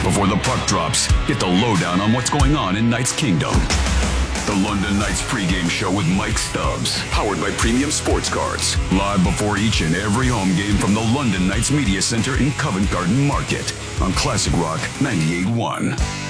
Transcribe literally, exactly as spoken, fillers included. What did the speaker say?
Before the puck drops, get the lowdown on what's going on in Knights Kingdom. The London Knights pregame show with Mike Stubbs, powered by Premium Sports Cards. Live before each and every home game from the London Knights Media Center in Covent Garden Market on Classic Rock ninety-eight point one.